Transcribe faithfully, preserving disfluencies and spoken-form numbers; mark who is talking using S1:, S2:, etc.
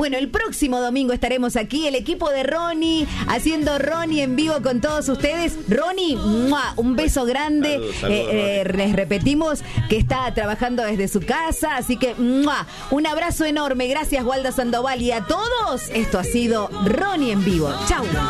S1: Bueno, el próximo domingo estaremos aquí, el equipo de Ronnie, haciendo Ronnie en vivo con todos ustedes. Ronnie, ¡mua! Un beso grande.
S2: Saludos, saludos,
S1: eh, eh, les repetimos que está trabajando desde su casa, así que ¡mua! Un abrazo enorme. Gracias, Waldo Sandoval, y a todos. Esto ha sido Ronnie en vivo. Chau.